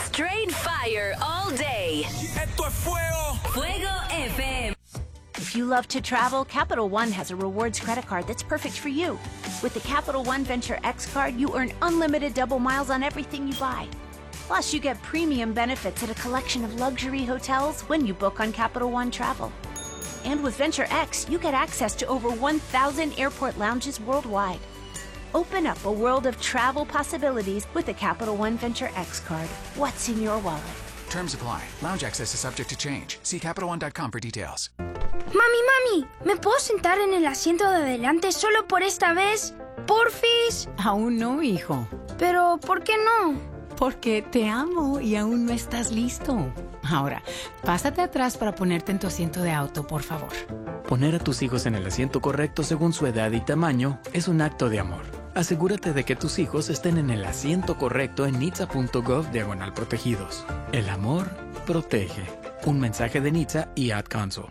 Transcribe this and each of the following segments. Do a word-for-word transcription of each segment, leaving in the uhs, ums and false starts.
Straight fire all day. Esto es fuego. Fuego F M. If you love to travel, Capital One has a rewards credit card that's perfect for you. With the Capital One Venture X card, you earn unlimited double miles on everything you buy. Plus, you get premium benefits at a collection of luxury hotels when you book on Capital One Travel. And with Venture X, you get access to over one thousand airport lounges worldwide. Open up a world of travel possibilities with the Capital One Venture X card. What's in your wallet? Terms apply. Lounge access is subject to change. See Capital One dot com for details. Mami, mami, ¿me puedo sentar en el asiento de adelante solo por esta vez? ¿Porfis? Aún no, hijo. Pero, ¿por qué no? Porque te amo y aún no estás listo. Ahora, pásate atrás para ponerte en tu asiento de auto, por favor. Poner a tus hijos en el asiento correcto según su edad y tamaño es un acto de amor. Asegúrate de que tus hijos estén en el asiento correcto en nitsa punto gov diagonal protegidos. El amor protege. Un mensaje de Nitsa y Ad Council.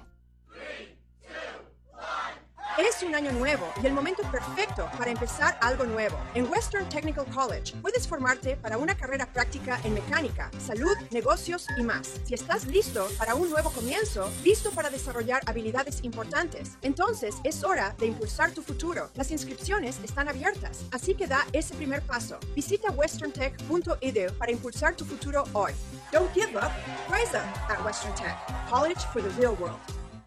Es un año nuevo y el momento perfecto para empezar algo nuevo. En Western Technical College puedes formarte para una carrera práctica en mecánica, salud, negocios y más. Si estás listo para un nuevo comienzo, listo para desarrollar habilidades importantes, entonces es hora de impulsar tu futuro. Las inscripciones están abiertas, así que da ese primer paso. Visita western tech punto e d u para impulsar tu futuro hoy. Don't give up, rise up at Western Tech. College for the real world.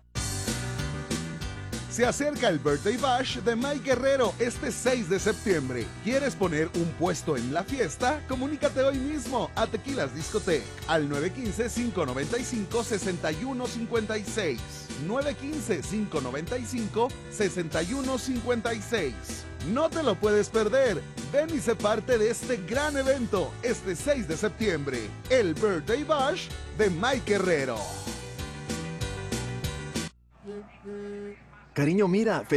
Se acerca el Birthday Bash de Mike Guerrero este seis de septiembre. ¿Quieres poner un puesto en la fiesta? Comunícate hoy mismo a Tequilas Discotec al nueve uno cinco, cinco nueve cinco, seis uno cinco seis. nueve uno cinco, cinco nueve cinco, seis uno cinco seis. No te lo puedes perder. Ven y sé parte de este gran evento este seis de septiembre. El Birthday Bash de Mike Guerrero. Cariño, mira,